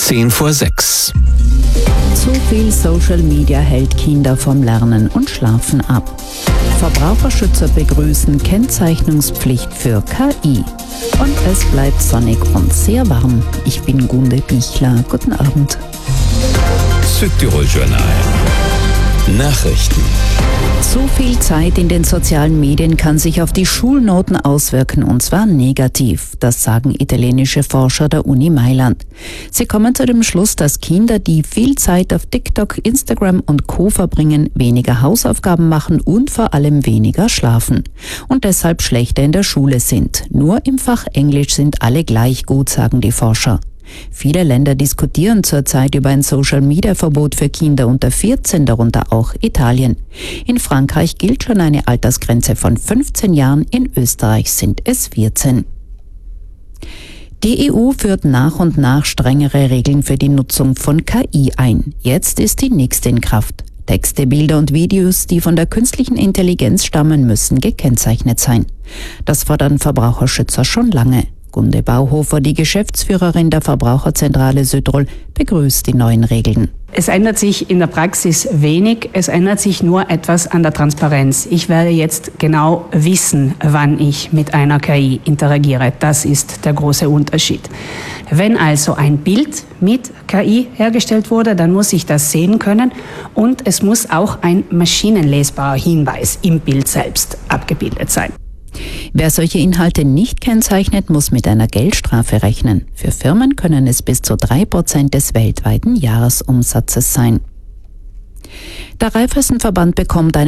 6:10. Zu viel Social Media hält Kinder vom Lernen und Schlafen ab. Verbraucherschützer begrüßen Kennzeichnungspflicht für KI. Und es bleibt sonnig und sehr warm. Ich bin Gunde Bichler. Guten Abend. Südtirol Journal. Nachrichten. Zu viel Zeit in den sozialen Medien kann sich auf die Schulnoten auswirken, und zwar negativ. Das sagen italienische Forscher der Uni Mailand. Sie kommen zu dem Schluss, dass Kinder, die viel Zeit auf TikTok, Instagram und Co. verbringen, weniger Hausaufgaben machen und vor allem weniger schlafen. Und deshalb schlechter in der Schule sind. Nur im Fach Englisch sind alle gleich gut, sagen die Forscher. Viele Länder diskutieren zurzeit über ein Social-Media-Verbot für Kinder unter 14, darunter auch Italien. In Frankreich gilt schon eine Altersgrenze von 15 Jahren, in Österreich sind es 14. Die EU führt nach und nach strengere Regeln für die Nutzung von KI ein. Jetzt ist die nächste in Kraft. Texte, Bilder und Videos, die von der künstlichen Intelligenz stammen, müssen gekennzeichnet sein. Das fordern Verbraucherschützer schon lange. Gunde Bauhofer, die Geschäftsführerin der Verbraucherzentrale Südtirol, begrüßt die neuen Regeln. Es ändert sich in der Praxis wenig, es ändert sich nur etwas an der Transparenz. Ich werde jetzt genau wissen, wann ich mit einer KI interagiere. Das ist der große Unterschied. Wenn also ein Bild mit KI hergestellt wurde, dann muss ich das sehen können und es muss auch ein maschinenlesbarer Hinweis im Bild selbst abgebildet sein. Wer solche Inhalte nicht kennzeichnet, muss mit einer Geldstrafe rechnen. Für Firmen können es bis zu 3% des weltweiten Jahresumsatzes sein. Der Raiffeisenverband bekommt